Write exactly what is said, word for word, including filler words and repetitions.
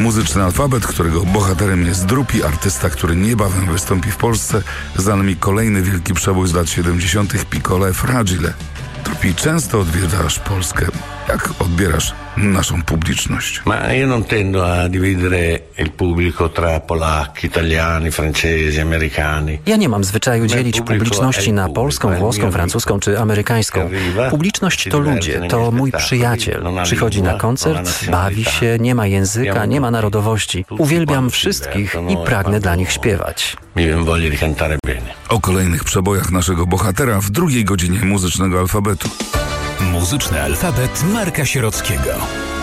Muzyczny alfabet, którego bohaterem jest Drupi, artysta, który niebawem wystąpi w Polsce. Za nami kolejny wielki przebój z lat siedemdziesiątych Piccolo e Fragile. Drupi, często odwiedzasz Polskę. Jak odbierasz naszą publiczność? Ma io non tendo a dividere il pubblico tra polacchi, italiani, francesi, americani. Ja nie mam zwyczaju dzielić publiczności na polską, włoską, francuską czy amerykańską. Publiczność to ludzie, to mój przyjaciel. Przychodzi na koncert, bawi się, nie ma języka, nie ma narodowości. Uwielbiam wszystkich i pragnę dla nich śpiewać. O kolejnych przebojach naszego bohatera w drugiej godzinie Muzycznego Alfabetu. Muzyczny alfabet Marka Sierockiego.